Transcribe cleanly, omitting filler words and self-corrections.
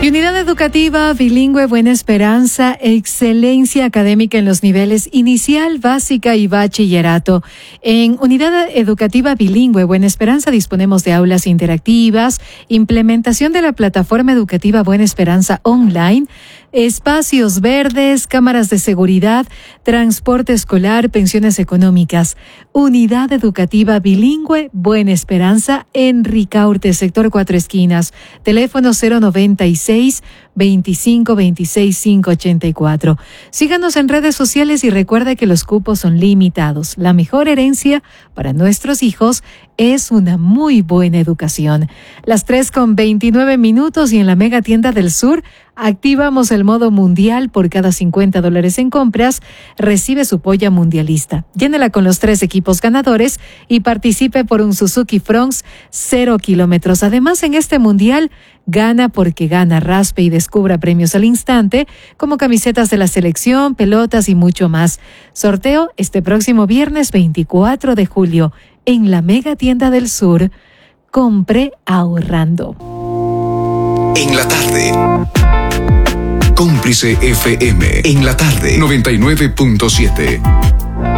Y Unidad Educativa Bilingüe Buena Esperanza, excelencia académica en los niveles inicial, básica y bachillerato. En Unidad Educativa Bilingüe Buena Esperanza disponemos de aulas interactivas, implementación de la plataforma educativa Buena Esperanza Online, espacios verdes, cámaras de seguridad, transporte escolar, pensiones económicas. Unidad Educativa Bilingüe Buena Esperanza en Ricaurte, sector Cuatro Esquinas. Teléfono 096-2526-584. Síganos en redes sociales y recuerda que los cupos son limitados. La mejor herencia para nuestros hijos es una muy buena educación. Las 3:29 y en la Mega Tienda del Sur activamos el modo mundial. Por cada $50 en compras, recibe su polla mundialista. Llénela con los 3 equipos ganadores y participe por un Suzuki Fronx 0 kilómetros. Además, en este mundial, gana porque gana. Raspe y descubra premios al instante, como camisetas de la selección, pelotas y mucho más. Sorteo este próximo viernes 24 de julio en la Mega Tienda del Sur. Compre ahorrando. En la tarde. Cómplice FM. En la tarde. 99.7.